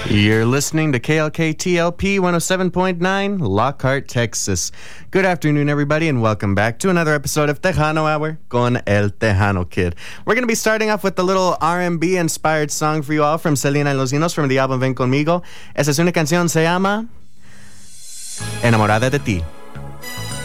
You're listening to KLK TLP 107.9, Lockhart, Texas. Good afternoon, everybody, and welcome back to another episode of Tejano Hour con El Tejano Kid. We're going to be starting off with a little R&B inspired song for you all from Selena y Los Dinos from the album Ven Conmigo. Esa es una canción, se llama Enamorada de Ti.